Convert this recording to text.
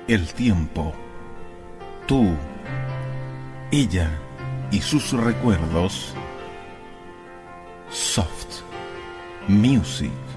el tiempo, tú, ella y sus recuerdos. Soft Music.